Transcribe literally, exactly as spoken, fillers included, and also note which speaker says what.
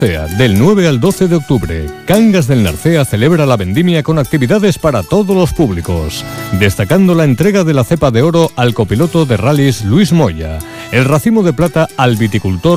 Speaker 1: Del nueve al doce de octubre, Cangas del Narcea celebra la vendimia con actividades para todos los públicos, destacando la entrega de la cepa de oro al copiloto de rallies Luis Moya, el racimo de plata al viticultor